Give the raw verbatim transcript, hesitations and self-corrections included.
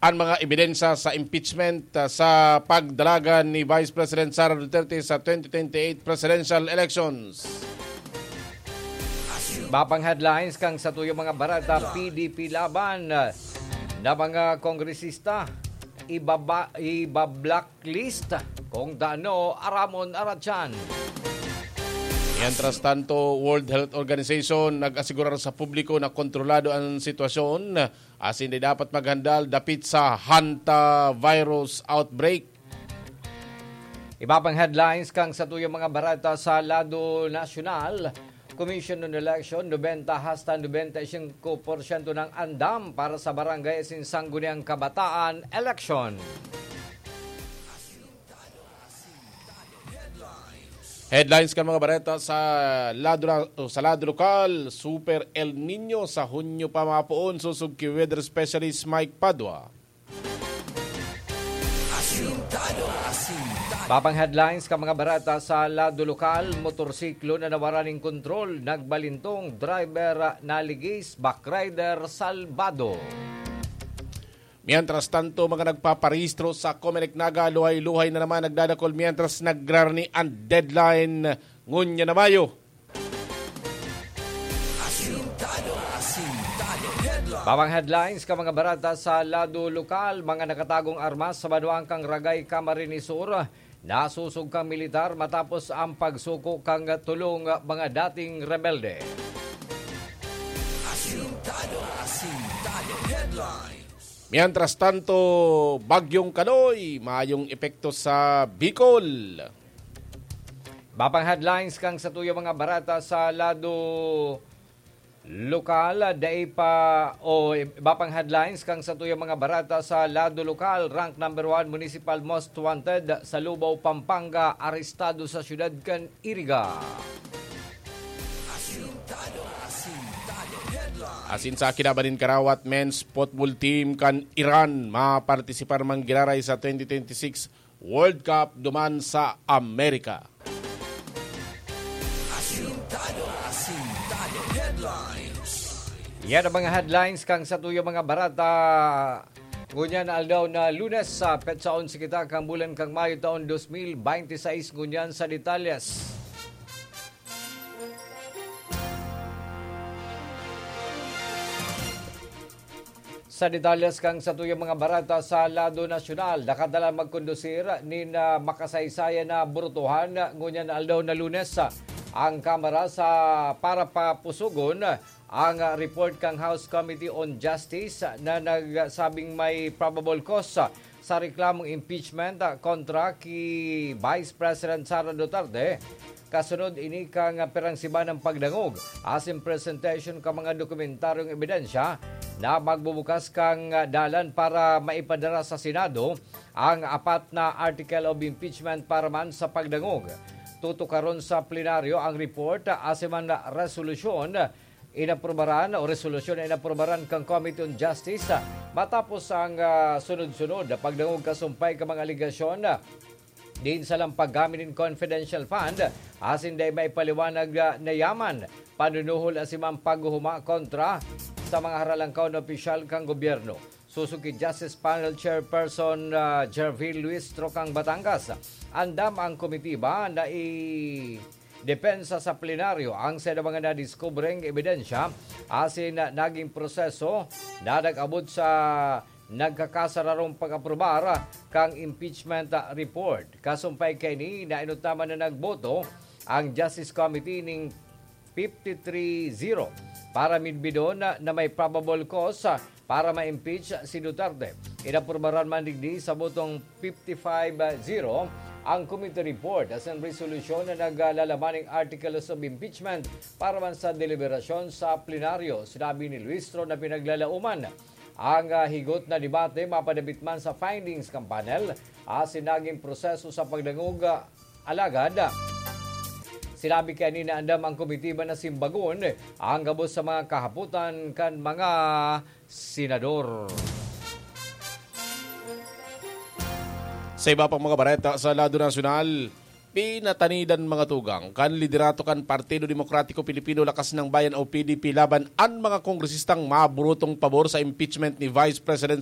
ang mga ebidensya sa impeachment uh, sa pagdalagan ni Vice President Sara Duterte sa twenty twenty-eight presidential elections. Bapang headlines kang sa tuyong mga barata P D P laban na mga kongresista ibaba iba-blacklist kung daano Aramon Aratchan. Mientras tanto, World Health Organization nag-asigurar sa publiko na kontrolado ang sitwasyon as hindi dapat maghandal dapit sa hantavirus outbreak. Iba pang headlines kang sa tuyong mga barata sa lado nasyonal. Commission on Election, ninety hasta ninety-five porsyento ng andam para sa barangay Sangguniang Kabataan election. Headlines ka mga bareta sa lado, sa lado lokal, Super El Nino sa Hunyo pa mapuon, susub ki weather specialist Mike Padua. Papang headlines ka mga barata sa lado lokal, motorsiklo na nawaraning kontrol, nagbalintong, driver naligis, backrider salbado. Mientras tanto, mga nagpaparehistro sa Comelec Naga, luhay-luhay na naman nagdadakol mientras nagrarni ang deadline ngunya na Mayo. Babang headlines ka mga barata sa lado lokal, mga nakatagong armas sa Banuang kang Ragay Camarines Sur, nasusog kang militar matapos ang pagsuko kang tulong mga dating rebelde. Asintado, asintado headline. Mientras tanto, Bagyong Kaloy, mayong epekto sa Bicol. Bapang headlines kang sa tuyo mga barata sa lado lokal, day pa o bapang headlines kang sa tuyo mga barata sa lado lokal, rank number one municipal most wanted sa Lubao, Pampanga, arestado sa syudad kan Iriga. Asin sa kinabanin Karawat men's football team kan Iran mapartisipar manggilaray sa twenty twenty-six World Cup duman sa Amerika. Asintado, asintado headlines. Yan ang mga headlines kang sa tuyo mga barata. Ngunyan aldaw na Lunes sa petsaon si kita kang bulan kang Mayo taon twenty twenty-six ngunyan sa detalyas. Sa detalyas kang sa tuyong mga barata sa lado nasyonal, nakadala magkondusir ni na makasaysayan na burutuhan ngunyan aldaw na Lunes ang Kamara sa para papusugon ang report kang House Committee on Justice na nagsabing may probable cause sa reklamong impeachment kontra ki Vice President Sara Duterte. Kasunod ini kang perangsiba ng pagdangog asin presentation ka mga dokumentaryong ebidensya na magbubukas kang dalan para maipadara sa Senado ang apat na article of impeachment para man sa pagdangog. Tutukaron sa plenaryo ang report asin man resolusyon inaprobaran o resolusyon na inaprobaran kang Committee on Justice matapos ang uh, sunod-sunod na pagdangog kasumpay ka mga aligasyon din sa lampaggamit ng confidential fund asin day may paliwanag na yaman panunuhol asimang paghuhuma kontra sa mga haralangkaw na opisyal kang gobyerno. Susuki Justice Panel Chairperson uh, Jervil Luis Trocang Batangas. Andam ang komitiba na i depensa sa plenaryo ang sa mga nadiskubreng ebidensya asin na naging proseso na nag-abot sa nagkakasararong pag-aprobar kang impeachment report. Kasumpay kay ni na inutaman na nagboto ang Justice Committee ning fifty-three zero para midbidon na, na may probable cause para ma-impeach si Duterte. Inaprobaran man digdi sa botong fifty-five zero ang committee report as ang resolusyon na naglalamaning articles of impeachment para man sa deliberasyon sa plenaryo. Sinabi ni Luistro na pinaglalauman ang uh, higot na debate mapadabit man sa findings ng panel asin naging proseso sa pagdangog uh, alagad. Sinabi kanina andam ang komitiba na simbagon ang gabos sa mga kahaputan kan mga senador. Sa iba pang mga bareta sa lado nasyonal, pinatanidan mga tugang kan liderato kan Partido Demokratiko Pilipino Lakas ng Bayan o P D P laban ang mga kongresistang maburutong pabor sa impeachment ni Vice President